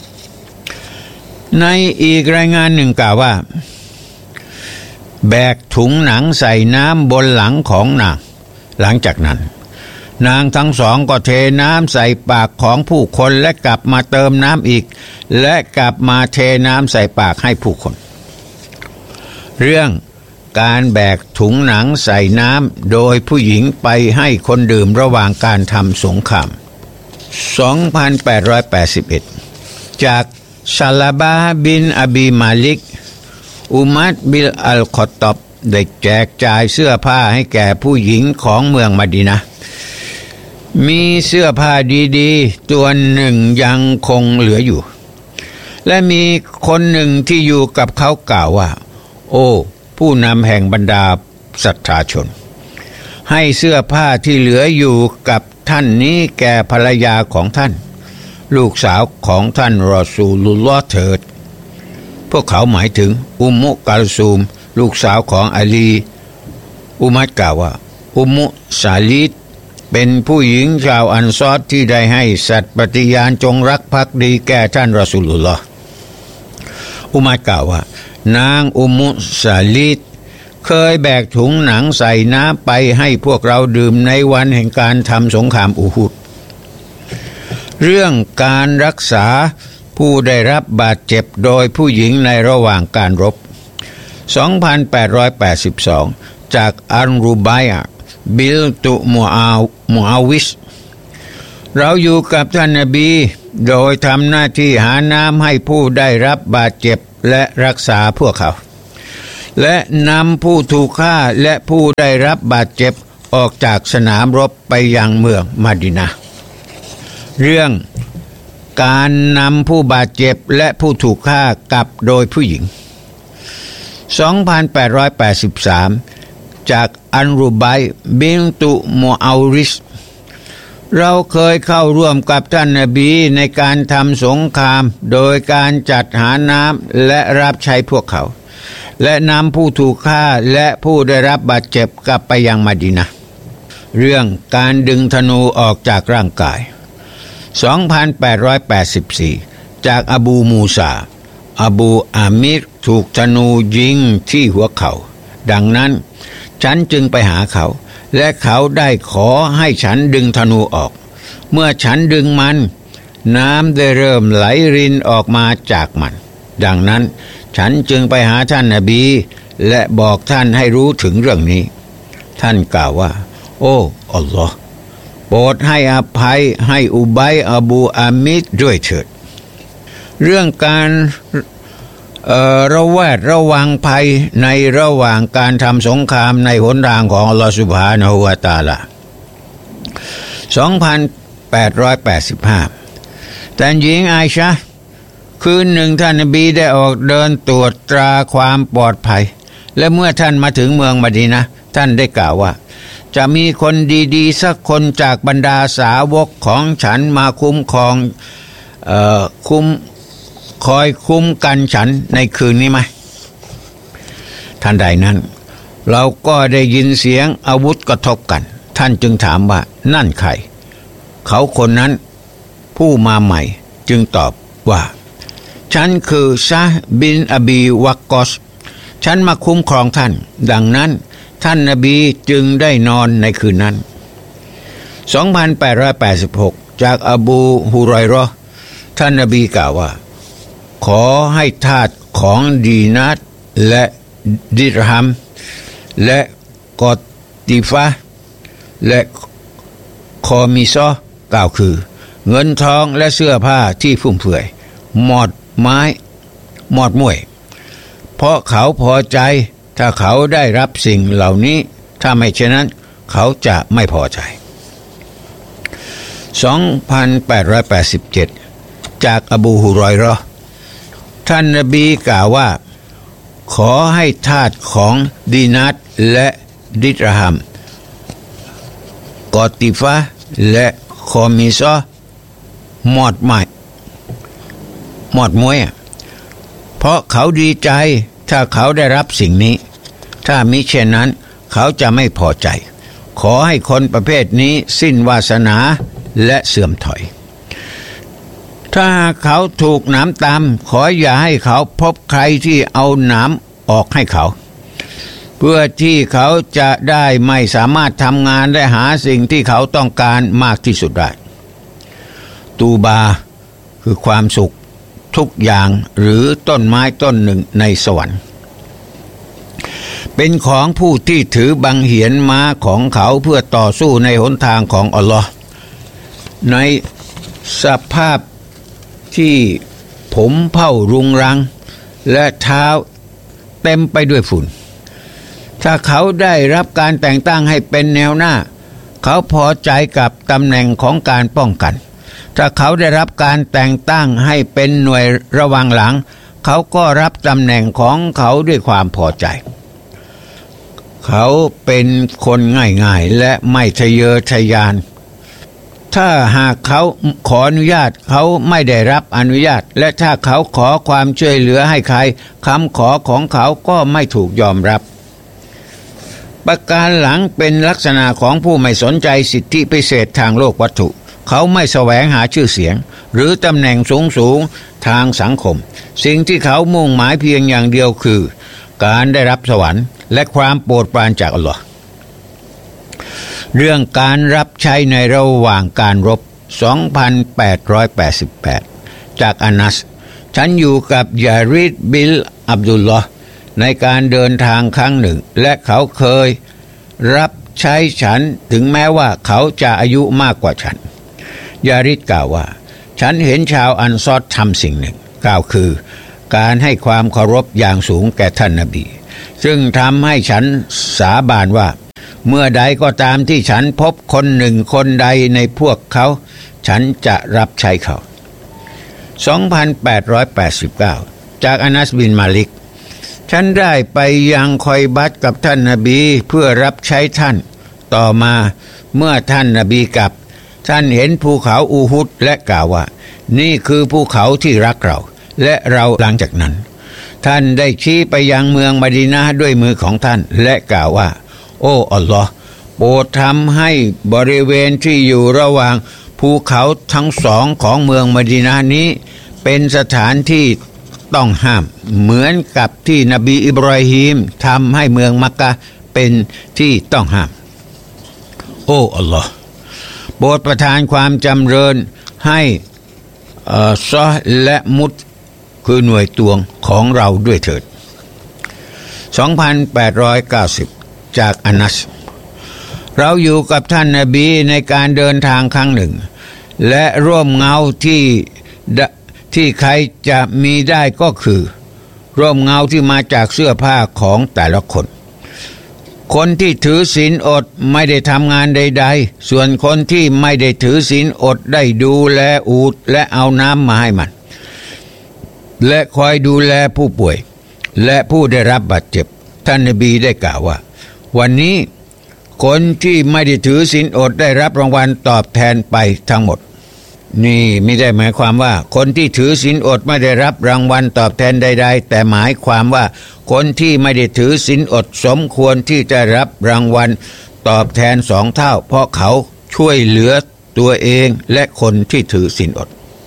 ในอีกรายงานหนึ่งกล่าวว่าแบกถุงหนังใส่น้ำบนหลังของนางหลังจากนั้นนางทั้งสองก็เทน้ำใส่ปากของผู้คนและกลับมาเติมน้ำอีกและกลับมาเทน้ำใส่ปากให้ผู้คนเรื่องการแบกถุงหนังใส่น้ำโดยผู้หญิงไปให้คนดื่มระหว่างการทำสงครามสองพันแปดร้อยแปดสิบเอ็ดจากซาลาบะห์บินอบีมาลิกอุมัรบินอัลคอฏฏอบได้แจกจ่ายเสื้อผ้าให้แก่ผู้หญิงของเมืองมะดีนะห์มีเสื้อผ้าดีๆตัวหนึ่งยังคงเหลืออยู่และมีคนหนึ่งที่อยู่กับเขากล่าวว่าโอ้ผู้นำแห่งบรรดาศรัทธาชนให้เสื้อผ้าที่เหลืออยู่กับท่านนี้แก่ภรรยาของท่านลูกสาวของท่านรอซูลุลลอฮ์เถิดพวกเขาหมายถึงอุมมุกัลซูมลูกสาวของอาลีอุมัรกล่าวว่าอุมมุซาลิดเป็นผู้หญิงชาวอันซอรที่ได้ให้สัตย์ปฏิญาณจงรักภักดีแก่ท่านรอซูลุลลอฮ์อุมัรกล่าวว่านางอุมมุซาลิดเคยแบกถุงหนังใส่น้ำไปให้พวกเราดื่มในวันแห่งการทำสงครามอูฮุดเรื่องการรักษาผู้ได้รับบาดเจ็บโดยผู้หญิงในระหว่างการรบสองพันแปดร้อยแปดสิบสองจากอันรูบัยะบิลตุมูอามูอาวิสเราอยู่กับท่านนบีโดยทำหน้าที่หาน้ำให้ผู้ได้รับบาดเจ็บและรักษาพวกเขาและนำผู้ถูกฆ่าและผู้ได้รับบาดเจ็บออกจากสนามรบไปยังเมืองมะดีนะห์เรื่องการนำผู้บาดเจ็บและผู้ถูกฆ่ากลับโดยผู้หญิง สองพันแปดร้อยแปดสิบสาม จากอันรุไบบินตุมูอาริสเราเคยเข้าร่วมกับท่านนบีในการทำสงครามโดยการจัดหาน้ำและรับใช้พวกเขาและนำผู้ถูกฆ่าและผู้ได้รับบาดเจ็บกลับไปยังมะดีนะห์เรื่องการดึงธนูออกจากร่างกาย สองพันแปดร้อยแปดสิบสี่ จากอบูมูซาอบูอามิรถูกธนูยิงที่หัวเขาดังนั้นฉันจึงไปหาเขาและเขาได้ขอให้ฉันดึงธนูออกเมื่อฉันดึงมันน้ำได้เริ่มไหลรินออกมาจากมันดังนั้นฉันจึงไปหาท่านนบีและบอกท่านให้รู้ถึงเรื่องนี้ท่านกล่าวว่าโอ้อัลลอฮ์โปรดให้อภัยให้อุบัยอบูอามิดด้วยเถิดเรื่องการเอ่อระแวดระวังภัยในระหว่างการทำสงครามในหนทางของอัลลอฮฺซุบฮานะฮูวะตะอาลา สองพันแปดร้อยแปดสิบห้า แต่หญิงอาอิชะห์คืนหนึ่งท่านนบีได้ออกเดินตรวจตราความปลอดภัยและเมื่อท่านมาถึงเมืองมะดีนะห์ท่านได้กล่าวว่าจะมีคนดีๆสักคนจากบรรดาสาวกของฉันมาคุ้มครองเอ่อคุ้มคอยคุ้มกันฉันในคืนนี้ไหมท่านใดนั้นเราก็ได้ยินเสียงอาวุธกระทบกันท่านจึงถามว่านั่นใครเขาคนนั้นผู้มาใหม่จึงตอบว่าฉันคือซะห์บินอบีวักกอสฉันมาคุ้มครองท่านดังนั้นท่านนบีจึงได้นอนในคืนนั้น สองพันแปดร้อยแปดสิบหก จากอบูฮุรอยเราะห์ท่านนบีกล่าวว่าขอให้ทาสของดีนัตและดิรฮัมและกอติฟะและคอมิซอกล่าวคือเงินทองและเสื้อผ้าที่ฟุ่มเฟือยหมอดไม้หมอดมวยเพราะเขาพอใจถ้าเขาได้รับสิ่งเหล่านี้ถ้าไม่เช่นนั้นเขาจะไม่พอใจ สองพันแปดร้อยแปดสิบเจ็ด จากอบูฮุรอยเราะห์ท่านนบีกล่าวว่าขอให้ทาสของดีนัตและดิรฮัมกอติฟะและคอมิซอหมอดไม้หมอดมวยเพราะเขาดีใจถ้าเขาได้รับสิ่งนี้ถ้ามิเช่นนั้นเขาจะไม่พอใจขอให้คนประเภทนี้สิ้นวาสนาและเสื่อมถอยถ้าเขาถูกน้ำตามขออย่าให้เขาพบใครที่เอาน้ำออกให้เขาเพื่อที่เขาจะได้ไม่สามารถทำงานและหาสิ่งที่เขาต้องการมากที่สุดได้ตูบาคือความสุขทุกอย่างหรือต้นไม้ต้นหนึ่งในสวรรค์เป็นของผู้ที่ถือบังเหียนม้าของเขาเพื่อต่อสู้ในหนทางของอัลลอฮ์ในสภาพที่ผมเผ่ารุงรังและเท้าเต็มไปด้วยฝุ่นถ้าเขาได้รับการแต่งตั้งให้เป็นแนวหน้าเขาพอใจกับตำแหน่งของการป้องกันถ้าเขาได้รับการแต่งตั้งให้เป็นหน่วยระวังหลังเขาก็รับตำแหน่งของเขาด้วยความพอใจเขาเป็นคนง่ายๆและไม่ทะเยอทะยานถ้าหากเขาขออนุญาตเขาไม่ได้รับอนุญาตและถ้าเขาขอความช่วยเหลือให้ใครคำขอของเขาก็ไม่ถูกยอมรับประการหลังเป็นลักษณะของผู้ไม่สนใจสิทธิพิเศษทางโลกวัตถุเขาไม่แสวงหาชื่อเสียงหรือตำแหน่งสูงๆทางสังคมสิ่งที่เขามุ่งหมายเพียงอย่างเดียวคือการได้รับสวรรค์และความโปรดปรานจากอัลลอฮ์เรื่องการรับใช้ในระหว่างการรบ สองพันแปดร้อยแปดสิบแปด จากอานัสฉันอยู่กับยาริดบิลอับดุลลอฮ์ในการเดินทางครั้งหนึ่งและเขาเคยรับใช้ฉันถึงแม้ว่าเขาจะอายุมากกว่าฉันยาริดกล่าวว่าฉันเห็นชาวอันซอรทำสิ่งหนึ่งกล่าวคือการให้ความเคารพอย่างสูงแก่ท่านนบีซึ่งทำให้ฉันสาบานว่าเมื่อใดก็ตามที่ฉันพบคนหนึ่งคนใดในพวกเขาฉันจะรับใช้เขา สองพันแปดร้อยแปดสิบเก้า จากอานัสบินมาลิกฉันได้ไปยังคอยบัตกับท่านนบีเพื่อรับใช้ท่านต่อมาเมื่อท่านนบีกลับท่านเห็นภูเขาอูฮุดและกล่าวว่านี่คือภูเขาที่รักเราและเราหลังจากนั้นท่านได้ชี้ไปยังเมืองมะดีนะห์ด้วยมือของท่านและกล่าวว่าโอ้อัลลอฮ์โปรดทำให้บริเวณที่อยู่ระหว่างภูเขาทั้งสองของเมืองมะดีนะห์นี้เป็นสถานที่ต้องห้ามเหมือนกับที่นบีอิบราฮิมทำให้เมืองมักกะฮ์เป็นที่ต้องห้ามโอ้อัลลอฮ์โปรดประทานความจำเริญให้ซอฮ์และมุดคือหน่วยตวงของเราด้วยเถิด สองพันแปดร้อยเก้าสิบ จากอานัสเราอยู่กับท่านนบีในการเดินทางครั้งหนึ่งและร่วมเงาที่ที่ใครจะมีได้ก็คือร่วมเงาที่มาจากเสื้อผ้าของแต่ละคนคนที่ถือศีลอดไม่ได้ทำงานใดๆส่วนคนที่ไม่ได้ถือศีลอดได้ดูแลอูฐและเอาน้ำมาให้มันและคอยดูแลผู้ป่วยและผู้ได้รับบาดเจ็บท่านนบีได้กล่าวว่าวันนี้คนที่ไม่ได้ถือศีลอดได้รับรางวัลตอบแทนไปทั้งหมดนี่ไม่ได้หมายความว่าคนที่ถือศีลอดไม่ได้รับรางวัลตอบแทนใดๆแต่หมายความว่าคนที่ไม่ได้ถือศีลอดสมควรที่จะรับรางวัลตอบแทนสองเท่าเพราะเขาช่วยเหลือตัวเองและคนที่ถือศีลอด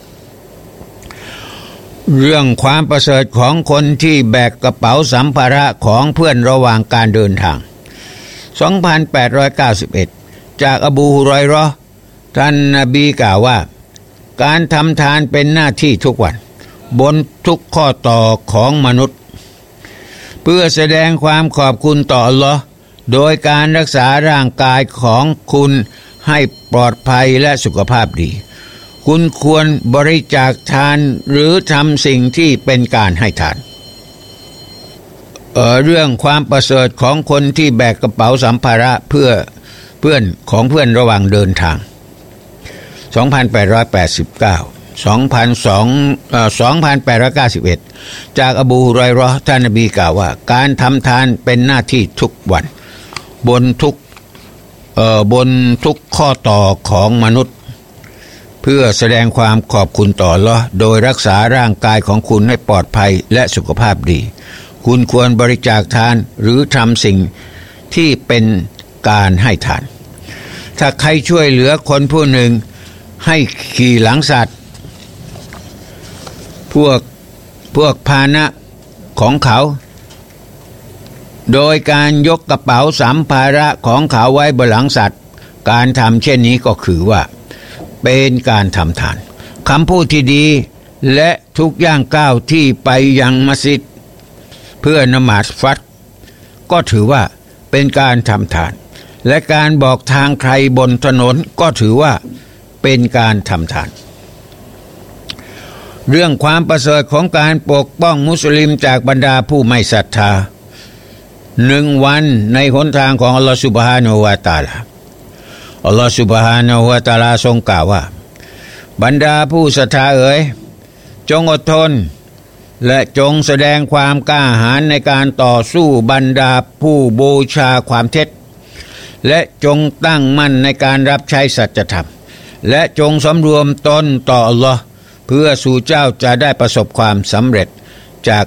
เรื่องความประเสริฐของคนที่แบกกระเป๋าสัมภาระของเพื่อนระหว่างการเดินทาง สองพันแปดร้อยเก้าสิบเอ็ด จากอบูฮุรอยเราะห์ท่านนบีกล่าวว่าการทำทานเป็นหน้าที่ทุกวันบนทุกข้อต่อของมนุษย์เพื่อแสดงความขอบคุณต่ออัลเลาะห์โดยการรักษาร่างกายของคุณให้ปลอดภัยและสุขภาพดีคุณควรบริจาคทานหรือทำสิ่งที่เป็นการให้ทานเอ่อเรื่องความประเสริฐของคนที่แบกกระเป๋าสัมภาระเพื่อเพื่อนของเพื่อนระหว่างเดินทาง สองพันแปดร้อยแปดสิบเก้า สองพันสองเอ่อ สองพันแปดร้อยเก้าสิบเอ็ด จากอบูฮุรอยเราะห์ท่านนบีกล่าวว่าการทำทานเป็นหน้าที่ทุกวันบนทุกเอ่อบนทุกข้อต่อของมนุษย์เพื่อแสดงความขอบคุณต่ออัลเลาะห์โดยรักษาร่างกายของคุณให้ปลอดภัยและสุขภาพดีคุณควรบริจาคทานหรือทำสิ่งที่เป็นการให้ทานถ้าใครช่วยเหลือคนผู้หนึ่งให้ขี่หลังสัตว์พวกพวกพาหนะของเขาโดยการยกกระเป๋าสัมภาระของเขาไว้บนหลังสัตว์การทำเช่นนี้ก็คือว่าเป็นการทำทานคำพูดที่ดีและทุกย่างก้าวที่ไปยังมัสยิดเพื่อนมาซฟัดก็ถือว่าเป็นการทำทานและการบอกทางใครบนถนนก็ถือว่าเป็นการทำทานเรื่องความประเสริฐของการปกป้องมุสลิมจากบรรดาผู้ไม่ศรัทธาหนึ่งวันในหนทางของอัลลอฮฺซุบฮานะฮูวะตะอาลาอัลลอฮฺซุบฮานะฮูวะตะอาลาทรงกล่าวว่าบรรดาผู้ศรัทธาเอ๋ยจงอดทนและจงแสดงความกล้าหาญในการต่อสู้บรรดาผู้บูชาความเท็จและจงตั้งมั่นในการรับใช้สัจธรรมและจงสำรวมตนต่ออัลลอฮ์เพื่อสู่เจ้าจะได้ประสบความสำเร็จจาก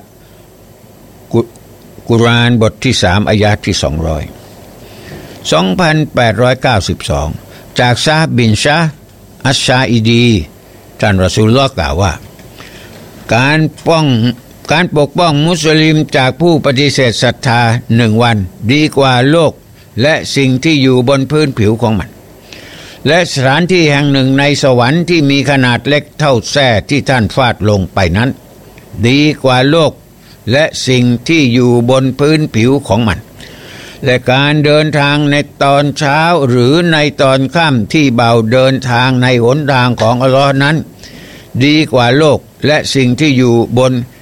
กุรอานบทที่สามอายะห์ที่สองร้อย สองพันแปดร้อยเก้าสิบสอง จากซะฮ์บินชะอัชชาอิดีท่านรอซูลุลลอฮ์กล่าวว่าการป้องการปกป้องมุสลิมจากผู้ปฏิเสธศรัทธาหนึ่งวันดีกว่าโลกและสิ่งที่อยู่บนพื้นผิวของมันและสถานที่แห่งหนึ่งในสวรรค์ที่มีขนาดเล็กเท่าแส้ที่ท่านฟาดลงไปนั้นดีกว่าโลกและสิ่งที่อยู่บนพื้นผิวของมันและการเดินทางในตอนเช้าหรือในตอนค่ำที่เบาเดินทางในหนทางของอัลเลาะห์นั้นดีกว่าโลกและสิ่งที่อยู่บน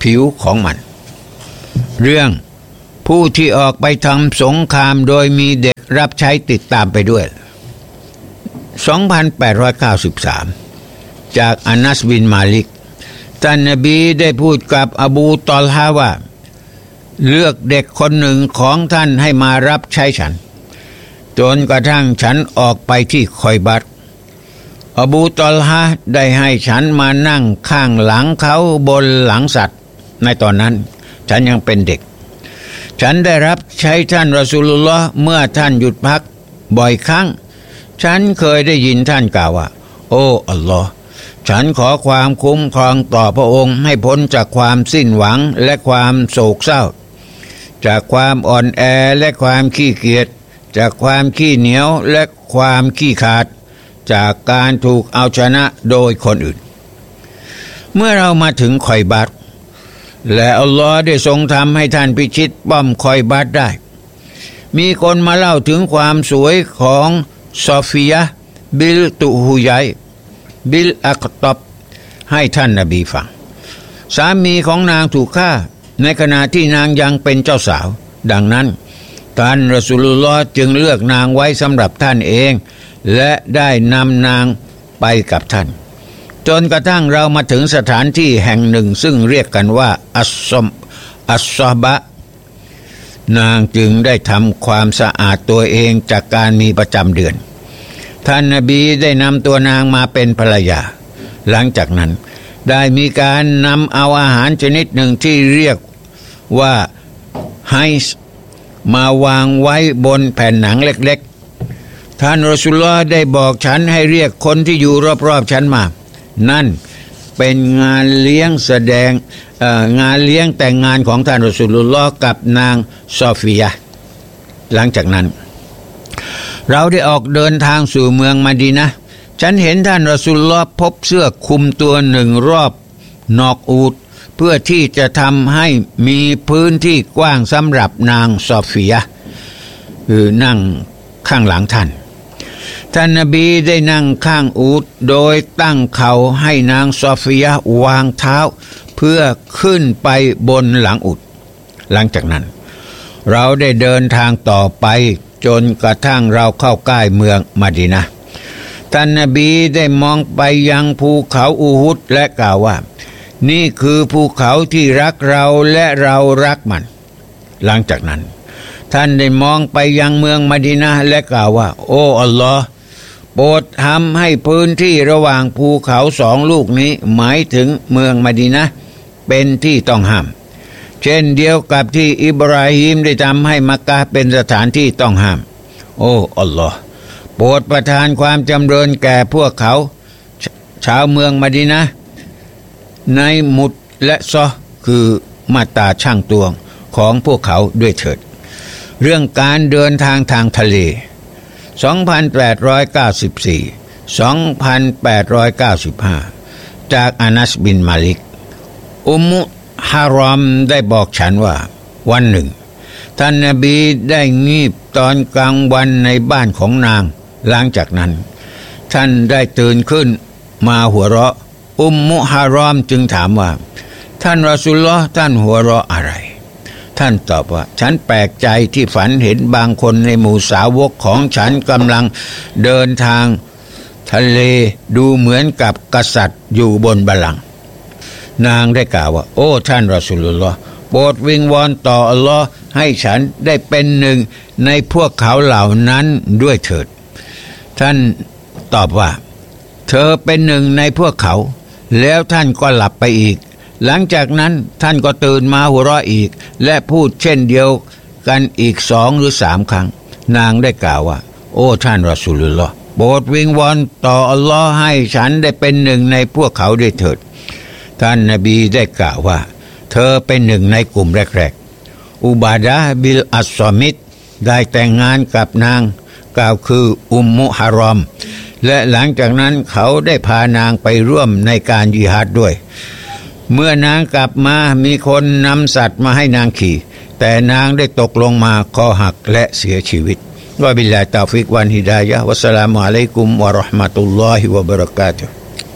ผิวของมันเรื่องผู้ที่ออกไปทำสงครามโดยมีเด็กรับใช้ติดตามไปด้วยสองพันแปดร้อยเก้าสิบสามจากอานัสบินมาลิกท่านนบีได้พูดกับอบูตอลฮาว่าเลือกเด็กคนหนึ่งของท่านให้มารับใช้ฉันจนกระทั่งฉันออกไปที่คอยบัตอบูตอลฮาได้ให้ฉันมานั่งข้างหลังเขาบนหลังสัตว์ในตอนนั้นฉันยังเป็นเด็กฉันได้รับใช้ท่านรอซูลุลลอฮ์เมื่อท่านหยุดพักบ่อยครั้งฉันเคยได้ยินท่านกล่าวว่าโอ้อัลลอฮ์ฉันขอความคุ้มครองต่อพระองค์ให้พ้นจากความสิ้นหวังและความโศกเศร้าจากความอ่อนแอและความขี้เกียจจากความขี้เหนียวและความขี้ขาดจากการถูกเอาชนะโดยคนอื่นเมื่อเรามาถึงคอยบัตและอัลลอฮ์ได้ทรงทำให้ท่านพิชิตป้อมคอยบัตได้มีคนมาเล่าถึงความสวยของซอฟียะห์บิลตุฮุยัยบิลอักตอบให้ท่านนบีฟังสามีของนางถูกฆ่าในขณะที่นางยังเป็นเจ้าสาวดังนั้นท่านรอซูลุลลอฮ์จึงเลือกนางไว้สำหรับท่านเองและได้นำนางไปกับท่านจนกระทั่งเรามาถึงสถานที่แห่งหนึ่งซึ่งเรียกกันว่าอัสซอมอัสซอบะนางจึงได้ทำความสะอาดตัวเองจากการมีประจำเดือนท่านนบีได้นำตัวนางมาเป็นภรรยาหลังจากนั้นได้มีการนำเอาอาหารชนิดหนึ่งที่เรียกว่าไฮส์มาวางไว้บนแผ่นหนังเล็กๆท่านรอซูลุลลอฮ์ได้บอกฉันให้เรียกคนที่อยู่รอบๆฉันมานั่นเป็นงานเลี้ยงแสดงงานเลี้ยงแต่งงานของท่านรอซูลุลลอฮ์กับนางซอฟียะห์หลังจากนั้นเราได้ออกเดินทางสู่เมืองมะดีนะห์ฉันเห็นท่านรอซูลุลลอฮ์พบเสื้อคลุมตัวหนึ่งรอบนอกอูฐเพื่อที่จะทำให้มีพื้นที่กว้างสำหรับนางซอฟียะห์คือนั่งข้างหลังท่านท่านนบีได้นั่งข้างอูฐโดยตั้งเข่าให้นางซอฟียะห์วางเท้าเพื่อขึ้นไปบนหลังอูฐหลังจากนั้นเราได้เดินทางต่อไปจนกระทั่งเราเข้าใกล้เมืองมะดีนะห์ท่านนบีได้มองไปยังภูเขาอูฮุดและกล่าวว่านี่คือภูเขาที่รักเราและเรารักมันหลังจากนั้นท่านได้มองไปยังเมืองมะดีนะห์และกล่าวว่าโอ้อัลลอฮ์โปรดทำให้พื้นที่ระหว่างภูเขาสองลูกนี้หมายถึงเมืองมะดีนะห์เป็นที่ต้องห้ามเช่นเดียวกับที่อิบราฮิมได้ทำให้มักกะฮ์เป็นสถานที่ต้องห้ามโอ้อัลลอฮ์โปรดประทานความจำเริญแก่พวกเขาชาวเมืองมะดีนะห์ในมุดและซอคือมาตราช่างตวงของพวกเขาด้วยเถิดเรื่องการเดินทางทางทะเลสองพันแปดร้อยเก้าสิบสี่ สองพันแปดร้อยเก้าสิบห้า จากอานัสบินมาลิกอุมมุฮารอมได้บอกฉันว่าวันหนึ่งท่านนบีได้งีบตอนกลางวันในบ้านของนางหลังจากนั้นท่านได้ตื่นขึ้นมาหัวเราะอุมมุฮารอมจึงถามว่าท่านรอซูลุลลอฮ์ท่านหัวเราะอะไรท่านตอบว่าฉันแปลกใจที่ฝันเห็นบางคนในหมู่สาวกของฉันกำลังเดินทางทะเลดูเหมือนกับกษัตริย์อยู่บนบัลลังก์นางได้กล่าวว่าโอ้ท่านรอซูลุลลอฮ์โปรดวิงวอนต่ออัลลอฮ์ให้ฉันได้เป็นหนึ่งในพวกเขาเหล่านั้นด้วยเถิดท่านตอบว่าเธอเป็นหนึ่งในพวกเขาแล้วท่านก็หลับไปอีกหลังจากนั้นท่านก็ตื่นมาหัวเราะอีกและพูดเช่นเดียวกันอีกสองหรือสามครั้งนางได้กล่าวว่าโอ้ท่านรอซูลุลลอฮ์โปรดวิงวอนต่ออัลลอฮ์ให้ฉันได้เป็นหนึ่งในพวกเขาด้วยเถิดท่านนบีได้กล่าวว่าเธอเป็นหนึ่งในกลุ่มแรกๆอุบาดะห์บิลอัสซอมิดได้แต่งงานกับนางกล่าวคืออุมมุฮารอมและหลังจากนั้นเขาได้พานางไปร่วมในการญิฮาดด้วยเมื่อนางกลับมามีคนนำสัตว์มาให้นางขี่แต่นางได้ตกลงมาคอหักและเสียชีวิตวะบิลลาฮิตอฟิกวันฮิดายะฮ์วัสสลามุอะลัยกุมวะเราะห์มะตุลลอฮิวะบะเราะกาตุฮ์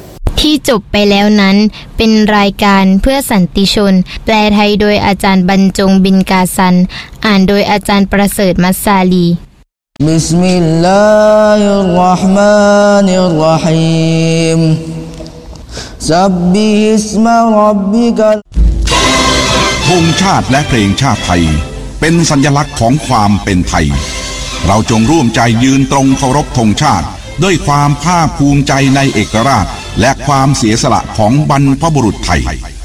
ที่จบไปแล้วนั้นเป็นรายการเพื่อสันติชนแปลไทยโดยอาจารย์บรรจงบินกาซันอ่านโดยอาจารย์ประเสริฐมัสซาลีบิสมิลลาฮิรเราะห์มานิรเราะฮีมซับบิฮิสมะร็อบบิกะธงชาติและเพลงชาติไทยเป็นสัญลักษณ์ของความเป็นไทยเราจงร่วมใจยืนตรงเคารพธงชาติด้วยความภาคภูมิใจในเอกราชและความเสียสละของบรรพบุรุษไทย